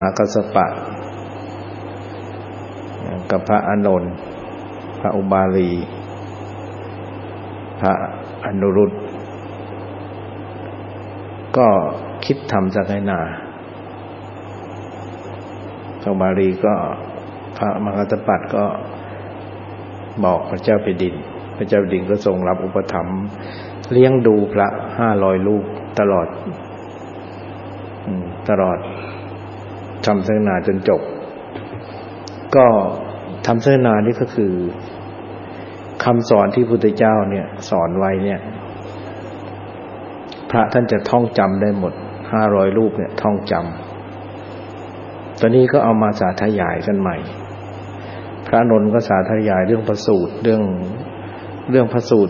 กัสสปะกับพระอานนท์พระอุบาลีพระอนุรุตก็คิดทำสังฆนาพระอุบาลีก็พระมหากัสสปะก็บอกพระเจ้าแผ่นดินพระเจ้าแผ่นดินก็ทรงรับอุปถัมภ์เลี้ยงดูพระ500รูปตลอดทำสังฆนาจนจบก็ทำสังฆนานี่ก็คือคำสอนที่พระพุทธเจ้าเนี่ยสอนไว้เนี่ยพระท่านจะท่องจำได้หมด500รูปเนี่ยท่องจำตอนนี้ก็เอามาสาธยายกันใหม่พระนนท์ก็สาธยายเรื่องพระสูตรเรื่องพระสูตร